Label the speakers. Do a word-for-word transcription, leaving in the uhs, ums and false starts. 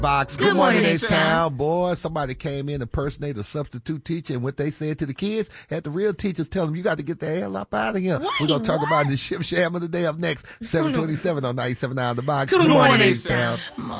Speaker 1: Box.
Speaker 2: Good, Good morning, H-Town.
Speaker 1: Boy, somebody came in impersonated a substitute teacher, and what they said to the kids had the real teachers tell them, you got to get the hell up out of here.
Speaker 2: Wait,
Speaker 1: We're going to talk
Speaker 2: what?
Speaker 1: about the Ship Sham of the day up next, seven twenty-seven on ninety-seven point nine The Box.
Speaker 2: Good, Good morning, H-Town.